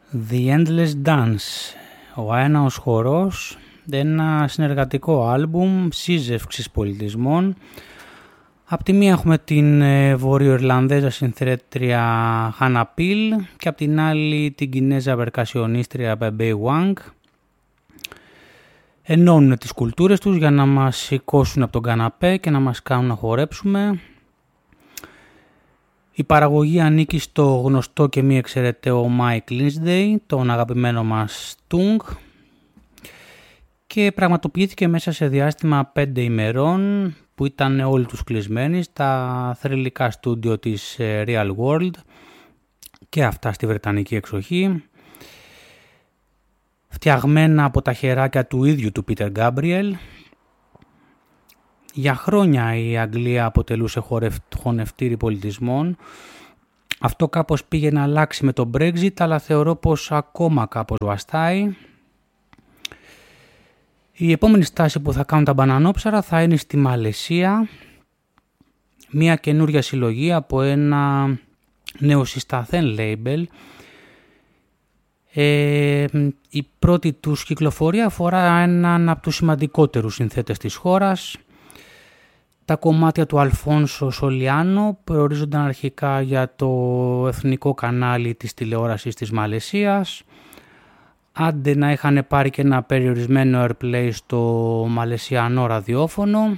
The Endless Dance, ο αέναος χορός, ένα συνεργατικό άλμπουμ σύζευξης πολιτισμών. Απ' τη μία έχουμε την Βορειοϊρλανδέζα συνθρέτρια Hannah Peel και απ' την άλλη την Κινέζα περκασιονίστρια Bebe Wang. Ενώνουν τις κουλτούρες τους για να μας σηκώσουν από τον καναπέ και να μας κάνουν να χορέψουμε. Η παραγωγή ανήκει στο γνωστό και μη εξαιρεταίο Mike Lindsay, τον αγαπημένο μας Tung, και πραγματοποιήθηκε μέσα σε διάστημα 5 ημερών που ήταν όλοι τους κλεισμένοι στα θρυλικά στούντιο της Real World και αυτά στη Βρετανική εξοχή, φτιαγμένα από τα χεράκια του ίδιου του Peter Gabriel. Για χρόνια η Αγγλία αποτελούσε χωνευτήρι πολιτισμών. Αυτό κάπως πήγε να αλλάξει με το Brexit, αλλά θεωρώ πως ακόμα κάπως βαστάει. Η επόμενη στάση που θα κάνουν τα μπανανόψαρα θα είναι στη Μαλαισία. Μια καινούρια συλλογή από ένα νεοσυσταθέν label. Η πρώτη τους κυκλοφορία αφορά έναν από τους σημαντικότερους συνθέτες της χώρας. Τα κομμάτια του Αλφόνσο Σολιάνο προορίζονταν αρχικά για το εθνικό κανάλι της τηλεόρασης της Μαλαισίας. Άντε να είχαν πάρει και ένα περιορισμένο airplay στο μαλαισιανό ραδιόφωνο.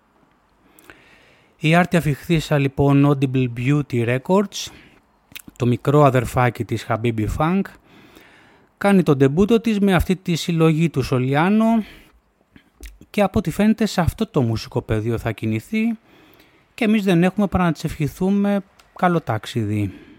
Η άρτια φιχθήσα λοιπόν Audible Beauty Records, το μικρό αδερφάκι της Habibi Funk, κάνει τον ντεμπούτο της με αυτή τη συλλογή του Σολιάνο και από ό,τι φαίνεται σε αυτό το μουσικό πεδίο θα κινηθεί και εμείς δεν έχουμε παρά να της ευχηθούμε καλό ταξίδι.